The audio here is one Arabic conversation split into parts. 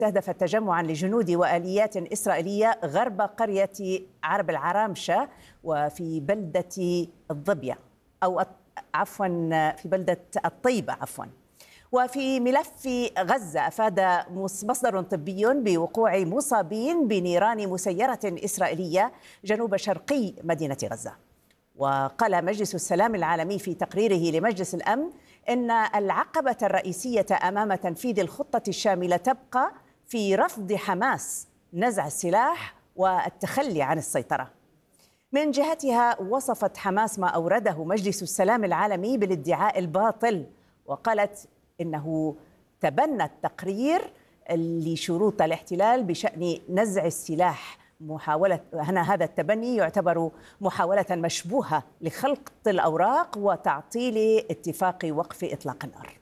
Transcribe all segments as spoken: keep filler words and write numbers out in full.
استهدفت تجمعا لجنود وآليات إسرائيلية غرب قرية عرب العرامشة وفي بلدة الضبية أو عفوا في بلدة الطيبة عفوا. وفي ملف غزة أفاد مصدر طبي بوقوع مصابين بنيران مسيرة إسرائيلية جنوب شرقي مدينة غزة. وقال مجلس السلام العالمي في تقريره لمجلس الأمن إن العقبة الرئيسية أمام تنفيذ الخطة الشاملة تبقى في رفض حماس نزع السلاح والتخلي عن السيطرة. من جهتها وصفت حماس ما أورده مجلس السلام العالمي بالادعاء الباطل، وقالت إنه تبنى التقرير لشروط الاحتلال بشأن نزع السلاح. محاولة هنا هذا التبني يعتبر محاولة مشبوهة لخلق الأوراق وتعطيل اتفاق وقف إطلاق النار.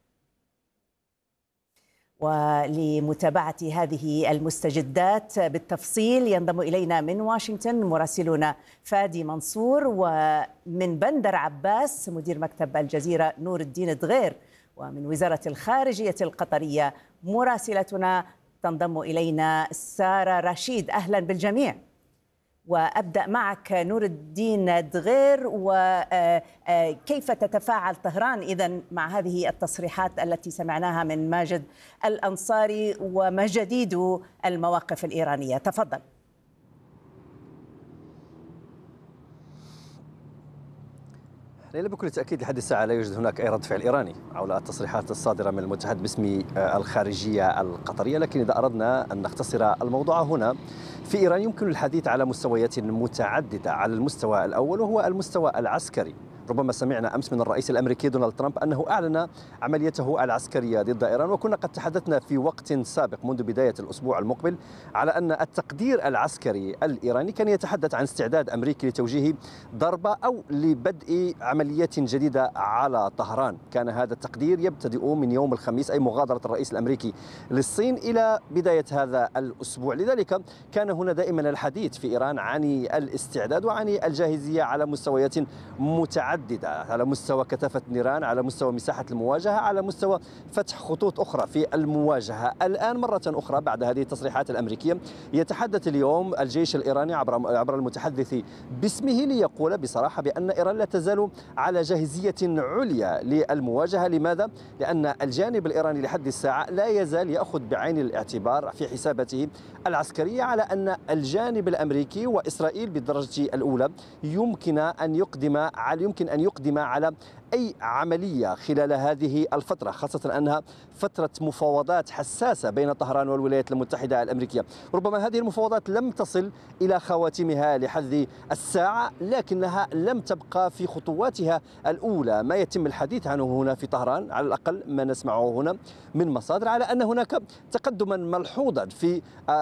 ولمتابعة هذه المستجدات بالتفصيل ينضم إلينا من واشنطن مراسلنا فادي منصور، ومن بندر عباس مدير مكتب الجزيرة نور الدين دغير، ومن وزارة الخارجية القطرية مراسلتنا تنضم إلينا سارة رشيد. أهلا بالجميع. وأبدأ معك نور الدين دغير، وكيف تتفاعل طهران إذن مع هذه التصريحات التي سمعناها من ماجد الأنصاري وما جديد المواقف الإيرانية؟ تفضل. ليلى، بكل تأكيد لحد الساعة لا يوجد هناك أي رد فعل إيراني حول التصريحات الصادرة من المتحدث باسم الخارجية القطرية، لكن إذا أردنا أن نختصر الموضوع هنا، في إيران يمكن الحديث على مستويات متعددة. على المستوى الأول وهو المستوى العسكري، ربما سمعنا أمس من الرئيس الأمريكي دونالد ترامب أنه أعلن عمليته العسكرية ضد إيران، وكنا قد تحدثنا في وقت سابق منذ بداية الأسبوع المقبل على أن التقدير العسكري الإيراني كان يتحدث عن استعداد أمريكي لتوجيه ضربة أو لبدء عمليات جديدة على طهران. كان هذا التقدير يبتدئ من يوم الخميس، أي مغادرة الرئيس الأمريكي للصين، إلى بداية هذا الأسبوع. لذلك كان هنا دائما الحديث في إيران عن الاستعداد وعن الجاهزية على مستويات متعددة، على مستوى كثافة النيران، على مستوى مساحة المواجهة، على مستوى فتح خطوط أخرى في المواجهة. الآن مرة أخرى بعد هذه التصريحات الأمريكية يتحدث اليوم الجيش الإيراني عبر عبر المتحدث باسمه ليقول بصراحة بأن إيران لا تزال على جاهزية عليا للمواجهة. لماذا؟ لأن الجانب الإيراني لحد الساعة لا يزال يأخذ بعين الاعتبار في حساباته العسكرية على أن الجانب الأمريكي وإسرائيل بالدرجة الأولى يمكن أن يقدم على يمكن أن يقدم على أي عملية خلال هذه الفترة، خاصة أنها فترة مفاوضات حساسة بين طهران والولايات المتحدة الأمريكية. ربما هذه المفاوضات لم تصل إلى خواتمها لحد الساعة، لكنها لم تبقى في خطواتها الأولى. ما يتم الحديث عنه هنا في طهران، على الأقل ما نسمعه هنا من مصادر، على أن هناك تقدما ملحوظا في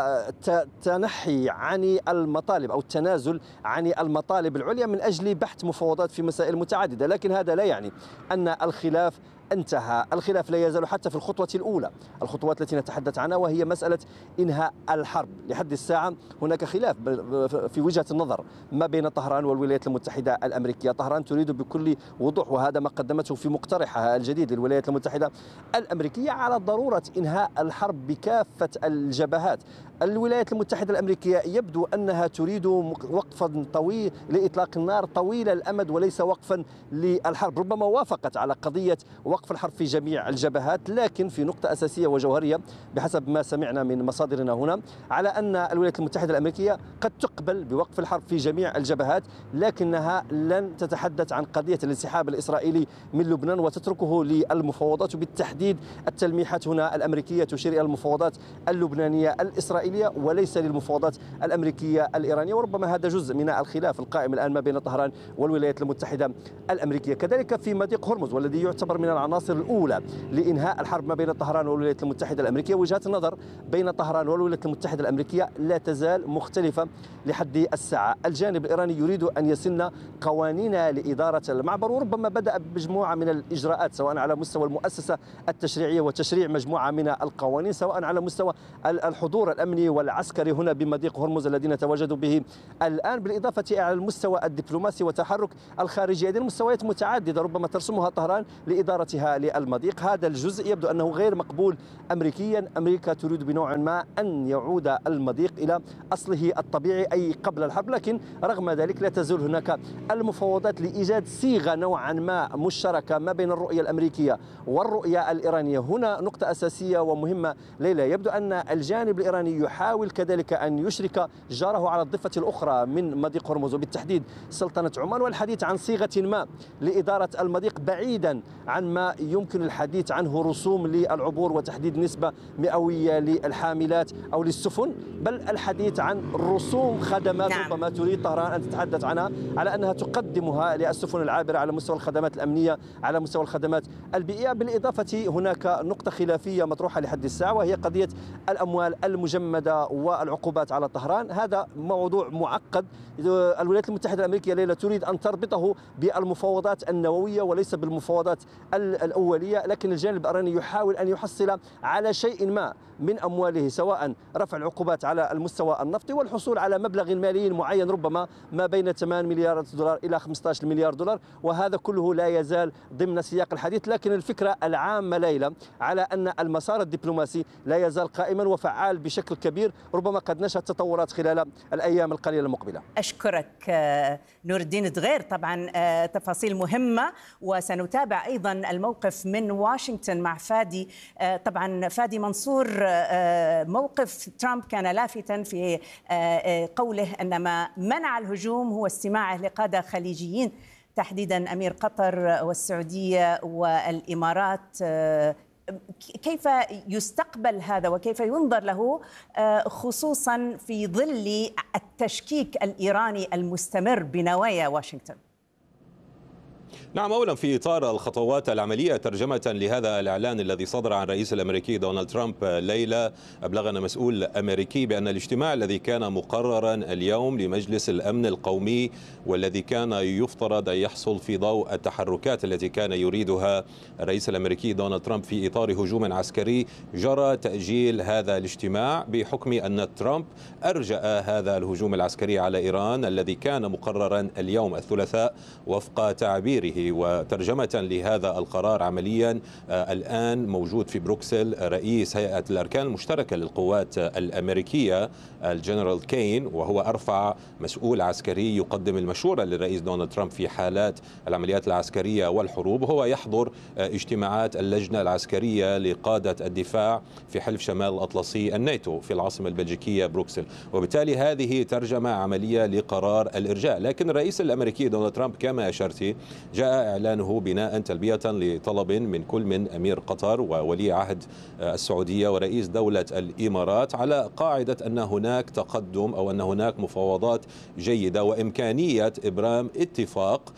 تنحي عن المطالب أو التنازل عن المطالب العليا من أجل بحث مفاوضات في مسائل متعددة. لكن هذا لا يعني أن الخلاف انتهى. الخلاف لا يزال حتى في الخطوة الأولى، الخطوات التي نتحدث عنها، وهي مسألة إنهاء الحرب. لحد الساعة هناك خلاف في وجهة النظر ما بين طهران والولايات المتحدة الأمريكية. طهران تريد بكل وضوح، وهذا ما قدمته في مقترحها الجديد للولايات المتحدة الأمريكية، على ضرورة إنهاء الحرب بكافة الجبهات. الولايات المتحدة الأمريكية يبدو أنها تريد وقفا طويل لإطلاق النار طويل الأمد وليس وقفا للحرب. ربما وافقت على قضية وقف الحرب في جميع الجبهات، لكن في نقطة أساسية وجوهرية بحسب ما سمعنا من مصادرنا هنا، على أن الولايات المتحدة الأمريكية قد تقبل بوقف الحرب في جميع الجبهات، لكنها لن تتحدث عن قضية الانسحاب الإسرائيلي من لبنان وتتركه للمفاوضات، وبالتحديد التلميحات هنا الأمريكية تشير إلى المفاوضات اللبنانية الإسرائيلية وليس للمفاوضات الأمريكية الإيرانية. وربما هذا جزء من الخلاف القائم الآن ما بين طهران والولايات المتحدة الأمريكية. كذلك في مضيق هرمز، والذي يعتبر من العناصر الأولى لإنهاء الحرب ما بين طهران والولايات المتحدة الأمريكية، وجهات النظر بين طهران والولايات المتحدة الأمريكية لا تزال مختلفة لحد الساعة. الجانب الإيراني يريد أن يسن قوانين لإدارة المعبر، وربما بدأ بمجموعة من الإجراءات سواء على مستوى المؤسسة التشريعية وتشريع مجموعة من القوانين، سواء على مستوى الحضور الأمني والعسكري هنا بمضيق هرمز الذي نتواجد به الآن، بالإضافة إلى المستوى الدبلوماسي وتحرك الخارجية. هذه المستويات متعددة ربما ترسمها طهران لإدارة إدارتها للمضيق. هذا الجزء يبدو أنه غير مقبول أمريكيا. أمريكا تريد بنوع ما أن يعود المضيق إلى أصله الطبيعي أي قبل الحرب، لكن رغم ذلك لا تزال هناك المفاوضات لإيجاد صيغة نوعا ما مشتركة ما بين الرؤية الأمريكية والرؤية الإيرانية. هنا نقطة أساسية ومهمة ليلى، يبدو أن الجانب الإيراني يحاول كذلك أن يشرك جاره على الضفة الأخرى من مضيق هرمز وبالتحديد سلطنة عمان، والحديث عن صيغة ما لإدارة المضيق بعيدا عن ما يمكن الحديث عنه رسوم للعبور وتحديد نسبة مئوية للحاملات أو للسفن، بل الحديث عن رسوم خدمات. نعم. ربما تريد طهران أن تتحدث عنها على أنها تقدمها للسفن العابرة على مستوى الخدمات الأمنية، على مستوى الخدمات البيئية. بالإضافة هناك نقطة خلافية مطروحة لحد الساعة وهي قضية الأموال المجمدة والعقوبات على طهران. هذا موضوع معقد. الولايات المتحدة الأمريكية ليلى تريد أن تربطه بالمفاوضات النووية وليس بالمفاوضات الأولية، لكن الجانب الإيراني يحاول أن يحصل على شيء ما من أمواله، سواء رفع العقوبات على المستوى النفطي والحصول على مبلغ مالي معين ربما ما بين ثمانية مليار دولار إلى خمسة عشر مليار دولار، وهذا كله لا يزال ضمن سياق الحديث. لكن الفكرة العامة ليلى على أن المسار الدبلوماسي لا يزال قائما وفعال بشكل كبير، ربما قد نشهد تطورات خلال الأيام القليلة المقبلة. أشكرك نور الدين دغير، طبعا تفاصيل مهمة، وسنتابع أيضا الموقف من واشنطن مع فادي. طبعا فادي منصور، موقف ترامب كان لافتا في قوله أن ما منع الهجوم هو استماعه لقادة خليجيين، تحديدا أمير قطر والسعودية والإمارات. كيف يستقبل هذا وكيف ينظر له، خصوصا في ظل التشكيك الإيراني المستمر بنوايا واشنطن؟ نعم، أولا في إطار الخطوات العملية ترجمة لهذا الإعلان الذي صدر عن الرئيس الأمريكي دونالد ترامب ليلة، أبلغنا مسؤول أمريكي بأن الاجتماع الذي كان مقررا اليوم لمجلس الأمن القومي والذي كان يفترض أن يحصل في ضوء التحركات التي كان يريدها الرئيس الأمريكي دونالد ترامب في إطار هجوم عسكري، جرى تأجيل هذا الاجتماع بحكم أن ترامب أرجأ هذا الهجوم العسكري على إيران الذي كان مقررا اليوم الثلاثاء وفق تعبيره. وترجمة لهذا القرار عمليا الآن موجود في بروكسل رئيس هيئة الأركان المشتركة للقوات الأمريكية الجنرال كين، وهو أرفع مسؤول عسكري يقدم المشورة للرئيس دونالد ترامب في حالات العمليات العسكرية والحروب. هو يحضر اجتماعات اللجنة العسكرية لقادة الدفاع في حلف شمال الأطلسي الناتو في العاصمة البلجيكية بروكسل، وبالتالي هذه ترجمة عملية لقرار الإرجاء. لكن الرئيس الأمريكي دونالد ترامب كما أشرت جاء إعلانه بناء تلبية لطلب من كل من أمير قطر وولي عهد السعودية ورئيس دولة الإمارات على قاعدة أن هناك تقدم أو أن هناك مفاوضات جيدة وإمكانية إبرام اتفاق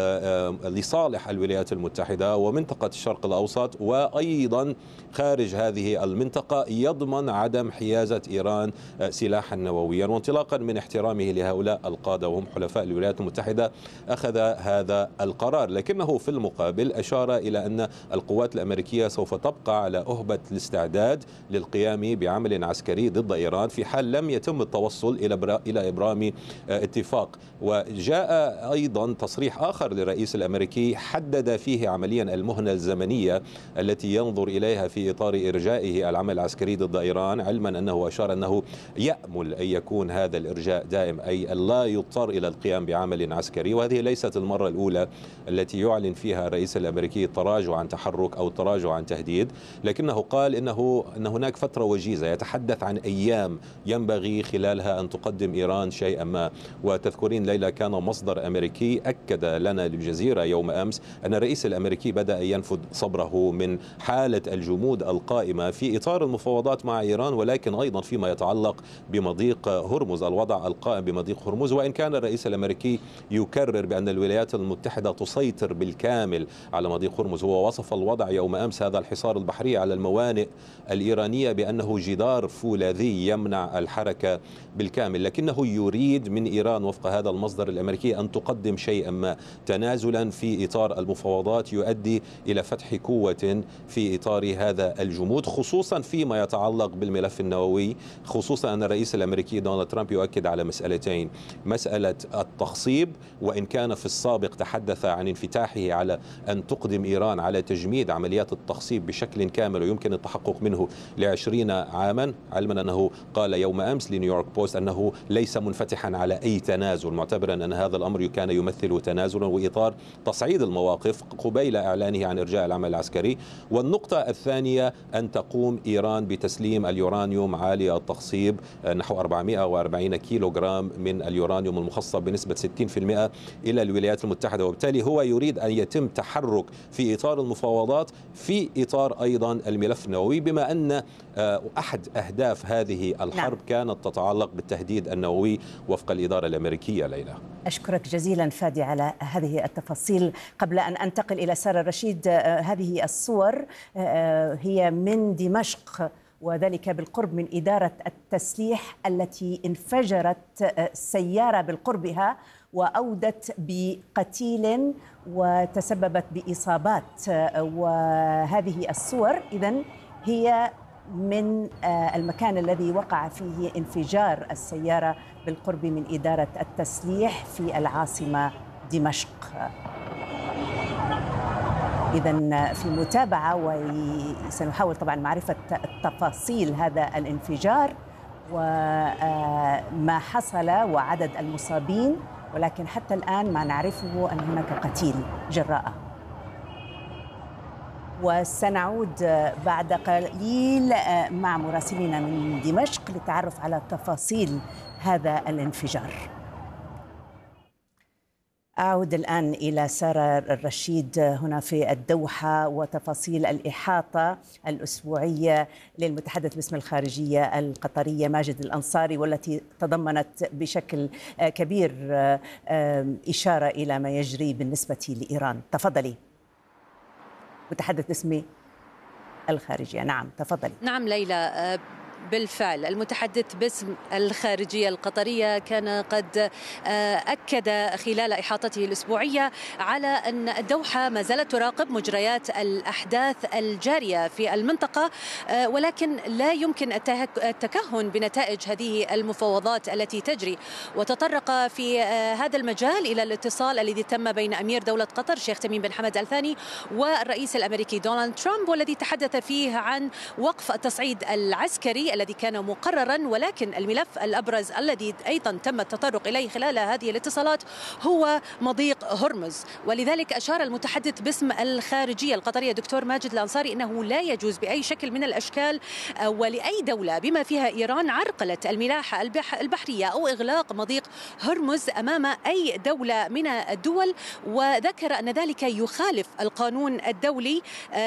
لصالح الولايات المتحدة ومنطقة الشرق الأوسط وأيضا خارج هذه المنطقة يضمن عدم حيازة إيران سلاحا نوويا. وانطلاقا من احترامه لهؤلاء القادة وهم حلفاء الولايات المتحدة أخذ هذا القرار، لكنه في المقابل أشار إلى أن القوات الأمريكية سوف تبقى على أهبة الاستعداد للقيام بعمل عسكري ضد إيران في حال لم يتم التوصل إلى إلى إبرام اتفاق. وجاء أيضا تصريح آخر للرئيس الأمريكي حدد فيه عمليا المهنة الزمنية التي ينظر إليها في إطار إرجائه العمل العسكري ضد إيران، علما أنه أشار أنه يأمل أن يكون هذا الإرجاء دائم، أي لا يضطر إلى القيام بعمل عسكري. وهذه ليست المرة الأولى التي يعلن فيها الرئيس الأمريكي التراجع عن تحرك أو التراجع عن تهديد، لكنه قال إنه أن هناك فترة وجيزة يتحدث عن أيام ينبغي خلالها أن تقدم إيران شيئا ما. وتذكرين ليلى كان مصدر أمريكي أكد لنا للجزيرة يوم أمس أن الرئيس الأمريكي بدأ ينفذ صبره من حالة الجمود القائمة في إطار المفاوضات مع إيران، ولكن أيضا فيما يتعلق بمضيق هرمز، الوضع القائم بمضيق هرمز. وإن كان الرئيس الأمريكي يكرر بأن الولايات المتحدة تسيطر بالكامل على مضيق هرمز، هو وصف الوضع يوم أمس هذا الحصار البحري على الموانئ الإيرانية بأنه جدار فولاذي يمنع الحركة بالكامل، لكنه يريد من إيران وفق هذا المصدر الأمريكي أن تقدم شيئا ما تنازلا في إطار المفاوضات يؤدي إلى فتح قوة في إطار هذا الجمود، خصوصا فيما يتعلق بالملف النووي، خصوصا أن الرئيس الأمريكي دونالد ترامب يؤكد على مسألتين: مسألة التخصيب، وإن كان في السابق تحدث عن انفتاحه على أن تقدم إيران على تجميد عمليات التخصيب بشكل كامل ويمكن التحقق منه لعشرين عاما، علما أنه قال يوم أمس لنيويورك بوست أنه ليس منفتحا على أي تنازل، معتبرا أن هذا الأمر كان يمثل تنازلا وإطار تصعيد المواقف قبيل إعلانه عن إرجاء العمل العسكري. والنقطة الثانية أن تقوم إيران بتسليم اليورانيوم عالي التخصيب نحو أربعمائة وأربعين كيلو جرام من اليورانيوم المخصب بنسبة ستين بالمئة إلى الولايات المتحدة، وبالتالي هو يريد أن يتم تحرك في إطار المفاوضات في إطار أيضا الملف النووي، بما أن أحد أهداف هذه الحرب نعم. كانت تتعلق بالتهديد النووي وفق الإدارة الأمريكية. ليلى، أشكرك جزيلا فادي على هذه التفاصيل. قبل أن أنتقل إلى سارة رشيد، هذه الصور هي من دمشق، وذلك بالقرب من إدارة التسليح التي انفجرت سيارة بالقربها وأودت بقتيل وتسببت بإصابات. وهذه الصور إذن هي من المكان الذي وقع فيه انفجار السيارة بالقرب من إدارة التسليح في العاصمة دمشق. إذن في متابعة، وسنحاول طبعا معرفة تفاصيل هذا الانفجار وما حصل وعدد المصابين، ولكن حتى الآن ما نعرفه أن هناك قتيل جراءه. وسنعود بعد قليل مع مراسلين من دمشق للتعرف على تفاصيل هذا الانفجار. أعود الآن إلى سارة الرشيد هنا في الدوحة وتفاصيل الإحاطة الأسبوعية للمتحدث باسم الخارجية القطرية ماجد الأنصاري، والتي تضمنت بشكل كبير إشارة إلى ما يجري بالنسبة لإيران. تفضلي متحدث باسم الخارجية. نعم تفضلي. نعم ليلى، بالفعل المتحدث باسم الخارجية القطرية كان قد أكد خلال إحاطته الأسبوعية على أن الدوحة ما زالت تراقب مجريات الأحداث الجارية في المنطقة، ولكن لا يمكن التكهن بنتائج هذه المفاوضات التي تجري. وتطرق في هذا المجال إلى الاتصال الذي تم بين أمير دولة قطر الشيخ تميم بن حمد آل ثاني والرئيس الأمريكي دونالد ترامب، والذي تحدث فيه عن وقف التصعيد العسكري الذي كان مقررا، ولكن الملف الأبرز الذي أيضا تم التطرق إليه خلال هذه الاتصالات هو مضيق هرمز. ولذلك أشار المتحدث باسم الخارجية القطرية دكتور ماجد الأنصاري أنه لا يجوز بأي شكل من الأشكال ولأي دولة بما فيها إيران عرقلة الملاحة البحرية أو إغلاق مضيق هرمز أمام أي دولة من الدول، وذكر أن ذلك يخالف القانون الدولي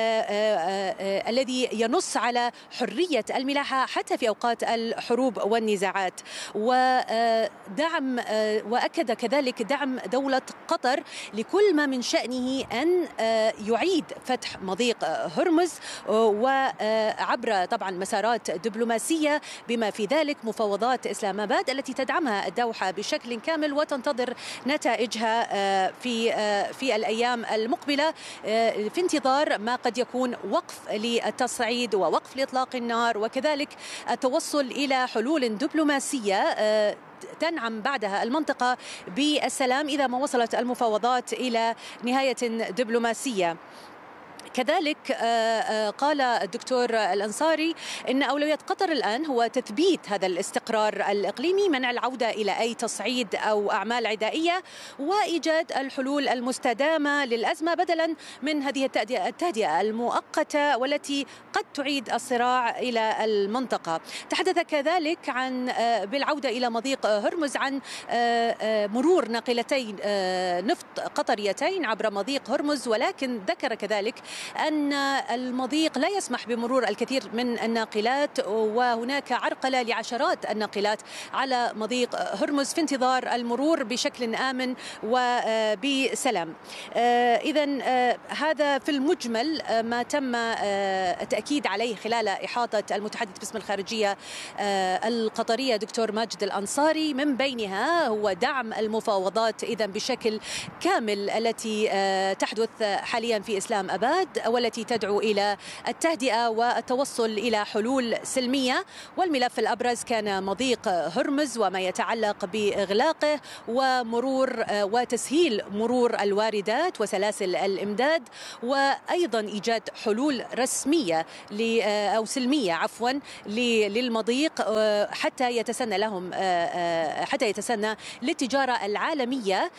الذي ينص على حرية الملاحة حتى في أوقات الحروب والنزاعات. ودعم وأكد كذلك دعم دولة قطر لكل ما من شأنه أن يعيد فتح مضيق هرمز وعبر طبعا مسارات دبلوماسية بما في ذلك مفاوضات إسلام آباد التي تدعمها الدوحة بشكل كامل وتنتظر نتائجها في في الأيام المقبلة في انتظار ما قد يكون وقف للتصعيد ووقف لإطلاق النار، وكذلك التوصل إلى حلول دبلوماسية تنعم بعدها المنطقة بالسلام إذا ما وصلت المفاوضات إلى نهاية دبلوماسية. كذلك قال الدكتور الأنصاري إن أولوية قطر الآن هو تثبيت هذا الاستقرار الإقليمي، منع العودة إلى أي تصعيد أو أعمال عدائية، وإيجاد الحلول المستدامة للأزمة بدلا من هذه التهدئة المؤقتة والتي قد تعيد الصراع إلى المنطقة. تحدث كذلك عن بالعودة إلى مضيق هرمز عن مرور ناقلتين نفط قطريتين عبر مضيق هرمز، ولكن ذكر كذلك أن المضيق لا يسمح بمرور الكثير من الناقلات، وهناك عرقلة لعشرات الناقلات على مضيق هرمز في انتظار المرور بشكل آمن وبسلام. إذن هذا في المجمل ما تم التأكيد عليه خلال إحاطة المتحدث باسم الخارجية القطرية دكتور ماجد الأنصاري، من بينها هو دعم المفاوضات إذن بشكل كامل التي تحدث حاليا في إسلام آباد، الابعاد والتي تدعو الى التهدئه والتوصل الى حلول سلميه. والملف الابرز كان مضيق هرمز وما يتعلق باغلاقه ومرور وتسهيل مرور الواردات وسلاسل الامداد، وايضا ايجاد حلول رسميه او سلميه عفوا للمضيق حتى يتسنى لهم حتى يتسنى للتجاره العالميه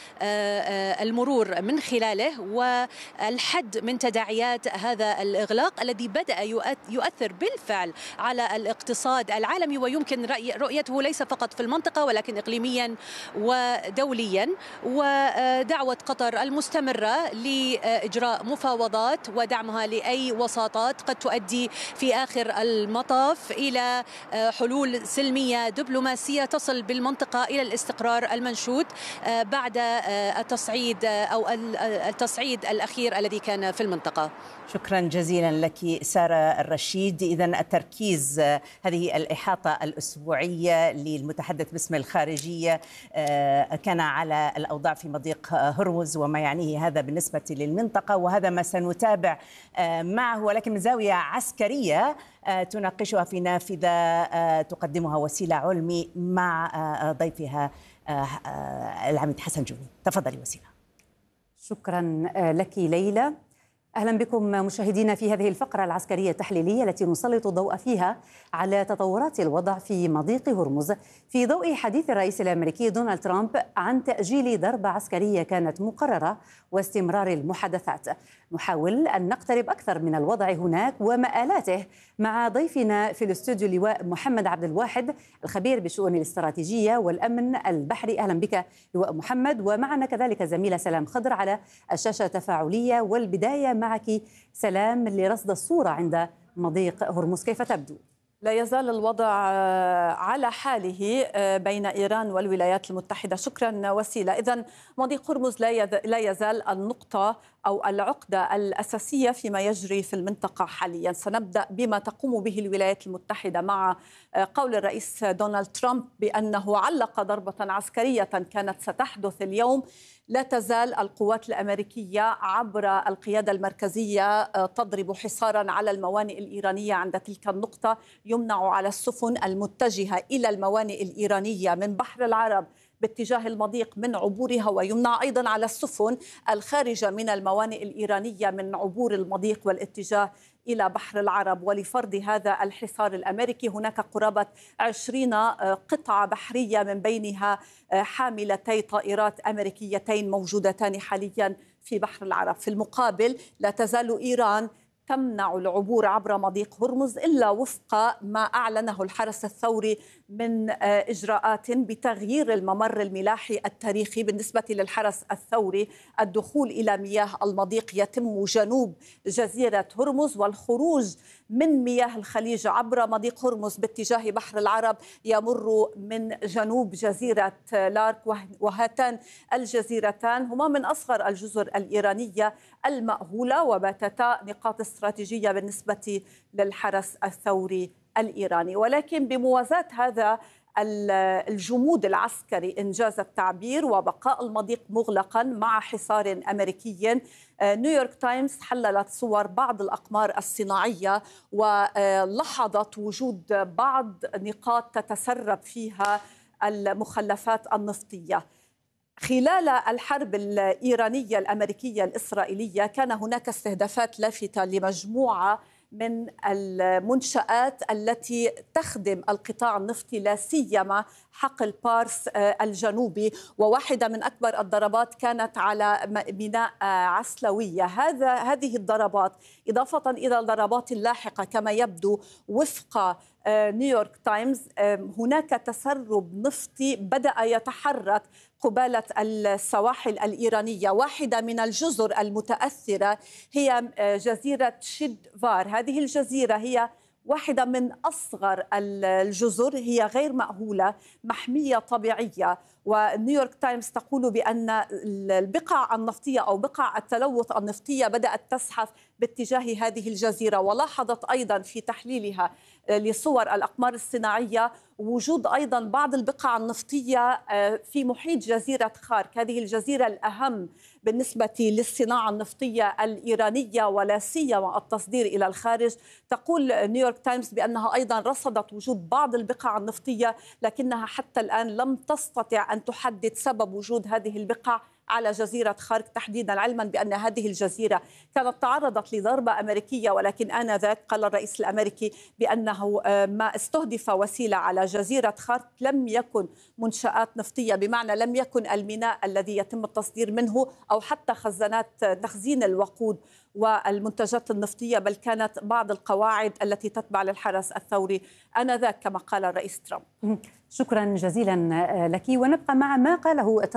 المرور من خلاله، والحد من تداعيات هذا الاغلاق الذي بدأ يؤثر بالفعل على الاقتصاد العالمي، ويمكن رؤيته ليس فقط في المنطقة ولكن إقليميا ودوليا. ودعوة قطر المستمرة لإجراء مفاوضات ودعمها لأي وساطات قد تؤدي في آخر المطاف إلى حلول سلمية دبلوماسية تصل بالمنطقة إلى الاستقرار المنشود بعد التصعيد أو التصعيد الأخير الذي كان في المنطقة. شكرا جزيلا لك سارة الرشيد. إذن التركيز هذه الإحاطة الأسبوعية للمتحدث باسم الخارجية كان على الأوضاع في مضيق هرمز وما يعنيه هذا بالنسبة للمنطقة، وهذا ما سنتابع معه ولكن من زاوية عسكرية تناقشها في نافذة تقدمها وسيلة علمي مع ضيفها العميد حسن جوني. تفضلي وسيلة. شكرا لك ليلى. أهلا بكم مشاهدينا في هذه الفقرة العسكرية التحليلية التي نسلط الضوء فيها على تطورات الوضع في مضيق هرمز في ضوء حديث الرئيس الأمريكي دونالد ترامب عن تأجيل ضربة عسكرية كانت مقررة واستمرار المحادثات. نحاول أن نقترب أكثر من الوضع هناك ومآلاته مع ضيفنا في الاستوديو اللواء محمد عبد الواحد الخبير بالشؤون الاستراتيجية والأمن البحري. أهلا بك لواء محمد. ومعنا كذلك زميلة سلام خضر على الشاشة التفاعلية. والبداية معك سلام لرصد الصورة عند مضيق هرمز، كيف تبدو؟ لا يزال الوضع على حاله بين إيران والولايات المتحدة. شكرا وسيلة. إذن مضيق هرمز لا يزال النقطة أو العقدة الأساسية فيما يجري في المنطقة حاليا. سنبدأ بما تقوم به الولايات المتحدة مع قول الرئيس دونالد ترامب بأنه علق ضربة عسكرية كانت ستحدث اليوم. لا تزال القوات الأمريكية عبر القيادة المركزية تضرب حصارا على الموانئ الإيرانية عند تلك النقطة، يمنع على السفن المتجهة إلى الموانئ الإيرانية من بحر العرب باتجاه المضيق من عبورها، ويمنع أيضا على السفن الخارجة من الموانئ الإيرانية من عبور المضيق والاتجاه إلى بحر العرب. ولفرض هذا الحصار الأمريكي هناك قرابة عشرين قطعة بحرية من بينها حاملتي طائرات أمريكيتين موجودتان حاليا في بحر العرب. في المقابل لا تزال إيران تمنع العبور عبر مضيق هرمز إلا وفق ما أعلنه الحرس الثوري من إجراءات بتغيير الممر الملاحي التاريخي. بالنسبة للحرس الثوري الدخول إلى مياه المضيق يتم جنوب جزيرة هرمز، والخروج من مياه الخليج عبر مضيق هرمز باتجاه بحر العرب يمر من جنوب جزيرة لارك. وهاتان الجزيرتان هما من أصغر الجزر الإيرانية المأهولة وباتتا نقاط استراتيجية بالنسبة للحرس الثوري الإيراني. ولكن بموازاة هذا الجمود العسكري إنجاز التعبير وبقاء المضيق مغلقا مع حصار أمريكي، نيويورك تايمز حللت صور بعض الأقمار الصناعية ولاحظت وجود بعض نقاط تتسرب فيها المخلفات النفطية. خلال الحرب الإيرانية الأمريكية الإسرائيلية كان هناك استهدافات لافتة لمجموعة من المنشآت التي تخدم القطاع النفطي لا سيما حقل بارس الجنوبي، وواحدة من أكبر الضربات كانت على ميناء عسلوية. هذا هذه الضربات إضافة إلى الضربات اللاحقة كما يبدو وفق نيويورك تايمز هناك تسرب نفطي بدأ يتحرك قبالة السواحل الإيرانية. واحدة من الجزر المتأثرة هي جزيرة شيدفار. هذه الجزيرة هي واحدة من أصغر الجزر، هي غير مأهولة، محمية طبيعية. ونيويورك تايمز تقول بأن البقع النفطية أو بقع التلوث النفطية بدأت تزحف باتجاه هذه الجزيرة. ولاحظت أيضا في تحليلها لصور الأقمار الصناعية وجود أيضا بعض البقع النفطية في محيط جزيرة خارك، هذه الجزيرة الأهم بالنسبة للصناعة النفطية الإيرانية ولا سيما التصدير إلى الخارج. تقول نيويورك تايمز بأنها أيضا رصدت وجود بعض البقع النفطية، لكنها حتى الآن لم تستطع أن تحدد سبب وجود هذه البقع على جزيرة خارك تحديدا، علما بأن هذه الجزيرة كانت تعرضت لضربة أمريكية، ولكن آنذاك قال الرئيس الأمريكي بأنه ما استهدف وسيلة على جزيرة خارك لم يكن منشآت نفطية، بمعنى لم يكن الميناء الذي يتم التصدير منه أو حتى خزانات تخزين الوقود والمنتجات النفطية، بل كانت بعض القواعد التي تتبع للحرس الثوري آنذاك كما قال الرئيس ترامب. شكرا جزيلا لك، ونبقى مع ما قاله